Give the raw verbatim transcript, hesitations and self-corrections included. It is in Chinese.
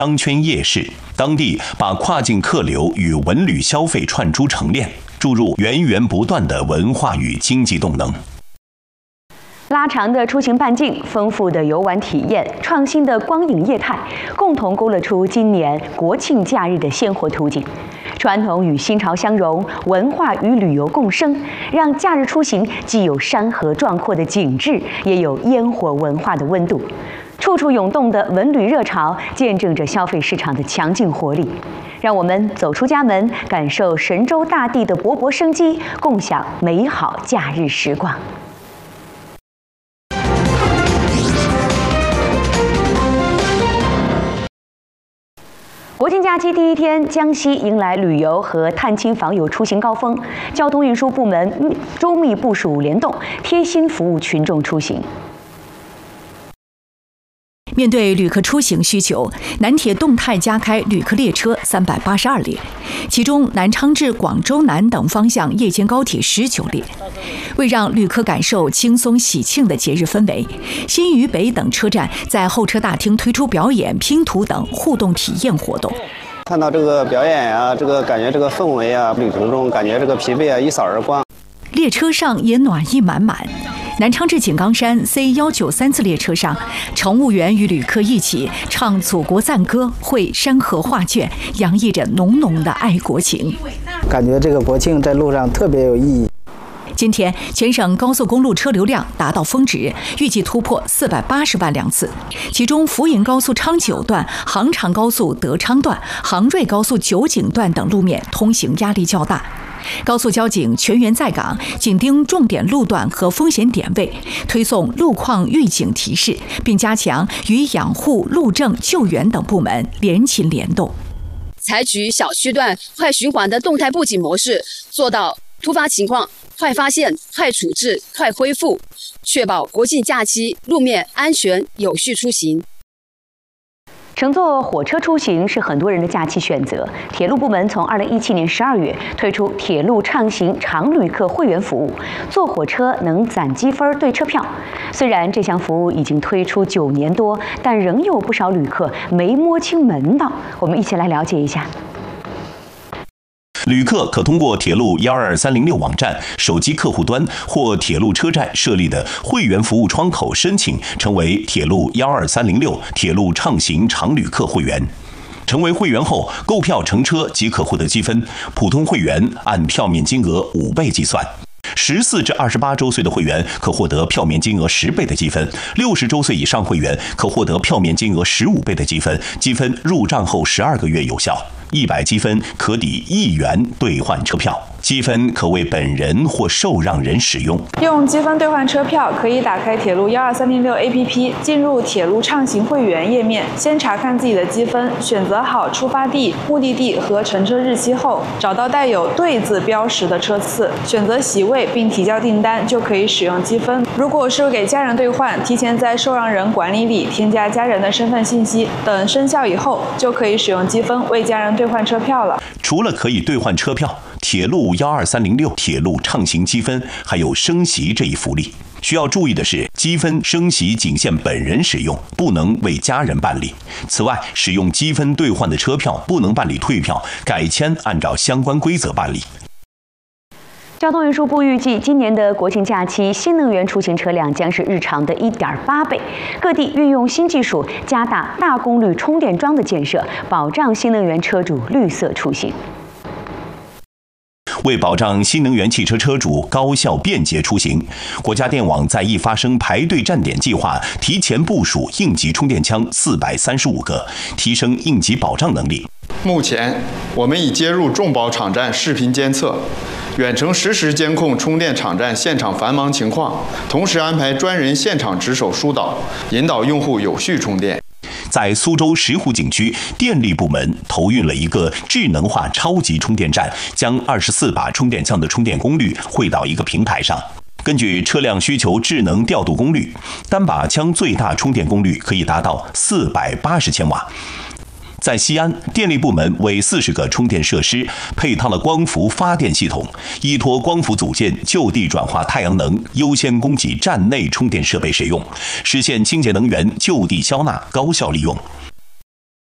商圈夜市，当地把跨境客流与文旅消费串珠成链，注入源源不断的文化与经济动能。 拉长的出行半径、丰富的游玩体验、创新的光影业态，共同勾勒出今年国庆假日的鲜活图景。传统与新潮相融，文化与旅游共生，让假日出行既有山河壮阔的景致，也有烟火文化的温度。处处涌动的文旅热潮，见证着消费市场的强劲活力。让我们走出家门，感受神州大地的勃勃生机，共享美好假日时光。国庆假期第一天，江西迎来旅游和探亲访友出行高峰，交通运输部门周密部署联动，贴心服务群众出行。 面对旅客出行需求，南铁动态加开旅客列车三百八十二列，其中南昌至广州南等方向夜间高铁十九列。为让旅客感受轻松喜庆的节日氛围，新余北等车站在候车大厅推出表演、拼图等互动体验活动。 看到这个表演呀、啊，这个感觉这个氛围啊，旅途中感觉这个疲惫啊一扫而光。 列车上也暖意满满。南昌至井冈山 C 一九三次列车上，乘务员与旅客一起唱祖国赞歌，绘山河画卷，洋溢着浓浓的爱国情。 感觉这个国庆在路上特别有意义。 今天全省高速公路车流量达到峰值，预计突破四百八十万辆次。其中，福银高速昌九段、杭长高速德昌段、杭瑞高速九井段等路面通行压力较大。高速交警全员在岗，紧盯重点路段和风险点位，推送路况预警提示，并加强与养护、路政、救援等部门联勤联动， 采取小区段快循环的动态布景模式，做到突发情况快发现、快处置、快恢复，确保国庆假期路面安全有序出行。 乘坐火车出行是很多人的假期选择。铁路部门从二零一七年十二月推出铁路畅行常旅客会员服务，坐火车能攒积分兑车票。虽然这项服务已经推出九年多，但仍有不少旅客没摸清门道。我们一起来了解一下。 旅客可通过铁路一二三零六网站、手机客户端或铁路车站设立的会员服务窗口申请，成为铁路一二三零六铁路畅行常旅客会员。成为会员后，购票乘车即可获得积分，普通会员按票面金额五倍计算。十四至二十八周岁的会员可获得票面金额十倍的积分，六十周岁以上会员可获得票面金额十五倍的积分，积分入账后十二个月有效。一百积分可抵一元兑换车票，积分可为本人或受让人使用。 用积分兑换车票，可以打开铁路一二三零六 A P P， 进入铁路畅行会员页面，先查看自己的积分，选择好出发地、目的地和乘车日期后，找到带有对字标识的车次，选择席位并提交订单，就可以使用积分。如果是给家人兑换，提前在受让人管理里添加家人的身份信息，等生效以后，就可以使用积分为家人兑换车票了。 除了可以兑换车票，铁路一二三零六铁路畅行积分还有升席这一福利。需要注意的是，积分升席仅限本人使用，不能为家人办理。此外，使用积分兑换的车票不能办理退票，改签按照相关规则办理。 交通运输部预计，今年的国庆假期，新能源出行车辆将是日常的 一点八倍。各地运用新技术，加大大功率充电桩的建设，保障新能源车主绿色出行。 为保障新能源汽车车主高效便捷出行，国家电网在易发生排队站点计划提前部署应急充电枪四百三十五个，提升应急保障能力。 目前，我们已接入众保场站视频监测，远程实时监控充电场站现场繁忙情况，同时安排专人现场值守疏导，引导用户有序充电。 在苏州石湖景区，电力部门投运了一个智能化超级充电站，将二十四把充电枪的充电功率汇到一个平台上。根据车辆需求智能调度功率，单把枪最大充电功率可以达到四百八十千瓦。在西安，电力部门为四十个充电设施配套了光伏发电系统，依托光伏组件就地转化太阳能，优先供给站内充电设备使用，实现清洁能源就地消纳、高效利用。